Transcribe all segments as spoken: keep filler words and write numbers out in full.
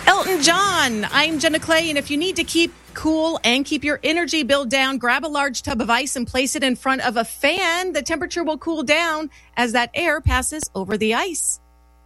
Elton John, I'm Jenna Clay, and if you need to keep cool and keep your energy bill down, grab a large tub of ice and place it in front of a fan. The temperature will cool down as that air passes over the ice.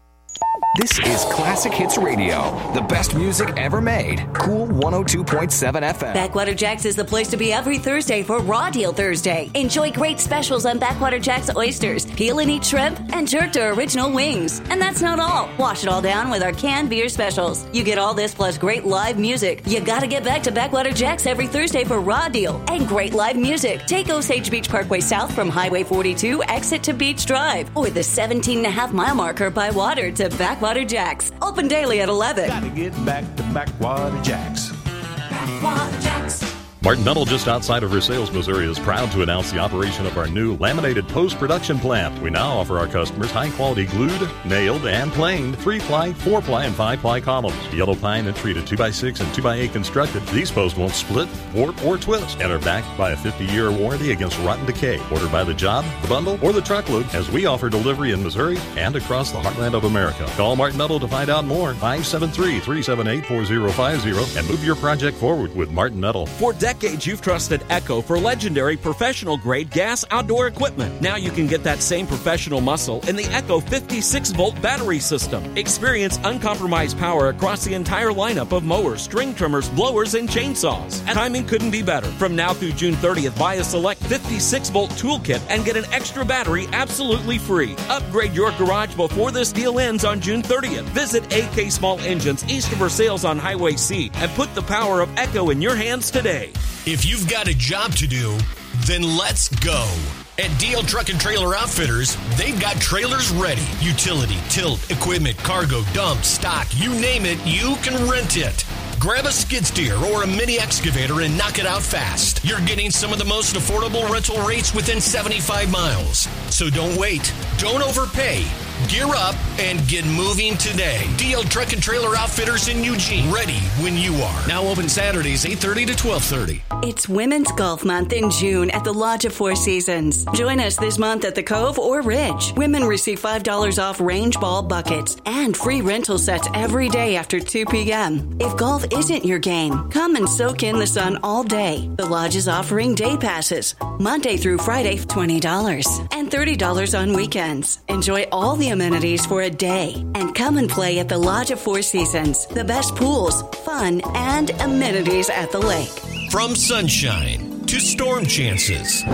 This is Classic Hits Radio, the best music ever made. Cool one oh two point seven F M. Backwater Jack's is the place to be every Thursday for Raw Deal Thursday. Enjoy great specials on Backwater Jack's oysters, peel and eat shrimp, and jerk to original wings. And that's not all. Wash it all down with our canned beer specials. You get all this plus great live music. You gotta get back to Backwater Jack's every Thursday for Raw Deal and great live music. Take Osage Beach Parkway south from Highway forty-two, exit to Beach Drive, or the seventeen and a half mile marker by water to Backwater Jack's. Open daily at eleven. Gotta get back to Backwater Jack's. Backwater Jack's. Martin Metal, just outside of Versailles, Missouri, is proud to announce the operation of our new laminated post-production plant. We now offer our customers high-quality glued, nailed, and planed three-ply, four-ply, and five-ply columns. Yellow pine and treated two by six and two by eight constructed. These posts won't split, warp, or twist and are backed by a fifty-year warranty against rotten decay. Order by the job, the bundle, or the truckload, as we offer delivery in Missouri and across the heartland of America. Call Martin Metal to find out more. five seven three, three seven eight, four zero five zero and move your project forward with Martin Metal. For decades, you've trusted Echo for legendary professional-grade gas outdoor equipment. Now you can get that same professional muscle in the Echo fifty-six volt battery system. Experience uncompromised power across the entire lineup of mowers, string trimmers, blowers, and chainsaws. And timing couldn't be better. From now through June thirtieth, buy a select fifty-six volt toolkit and get an extra battery absolutely free. Upgrade your garage before this deal ends on June thirtieth. Visit A K Small Engines east of Versailles on Highway C and put the power of Echo in your hands today. If you've got a job to do, then let's go. At D L Truck and Trailer Outfitters, they've got trailers ready. Utility, tilt, equipment, cargo, dump, stock, you name it, you can rent it. Grab a skid steer or a mini excavator and knock it out fast. You're getting some of the most affordable rental rates within seventy-five miles. So don't wait. Don't overpay. Gear up and get moving today. D L Truck and Trailer Outfitters in Eugene. Ready when you are. Now open Saturdays eight thirty to twelve thirty. It's Women's Golf Month in June at the Lodge of Four Seasons. Join us this month at the Cove or Ridge. Women receive five dollars off range ball buckets and free rental sets every day after two p.m. If golf isn't your game, come and soak in the sun all day. The Lodge is offering day passes, Monday through Friday, twenty dollars, and thirty dollars on weekends. Enjoy all the amenities for a day and come and play at the Lodge of Four Seasons. The best pools, fun, and amenities at the lake. From sunshine to storm chances,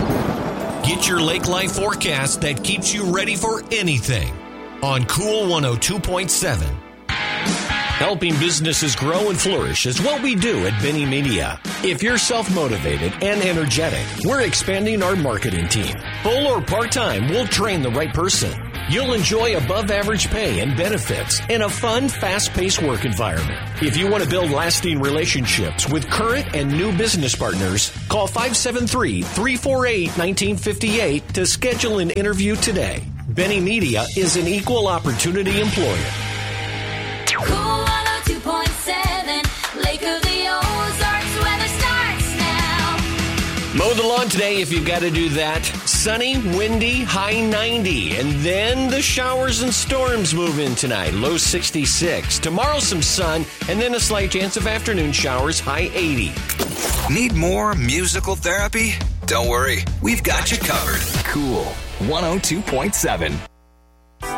get your lake life forecast that keeps you ready for anything on Cool one oh two point seven. Helping businesses grow and flourish is what we do at Benny Media. If you're self-motivated and energetic, we're expanding our marketing team. Full or part-time, we'll train the right person. You'll enjoy above-average pay and benefits in a fun, fast-paced work environment. If you want to build lasting relationships with current and new business partners, call five seven three, three four eight, one nine five eight to schedule an interview today. Benny Media is an equal opportunity employer. Cool one oh two point seven, Lake of the Ozarks, weather starts now. Mow the lawn today if you've got to do that. Sunny, windy, high ninety. And then the showers and storms move in tonight. Low sixty-six. Tomorrow some sun, and then a slight chance of afternoon showers, high eighty. Need more musical therapy? Don't worry, we've got you covered. Cool one oh two point seven.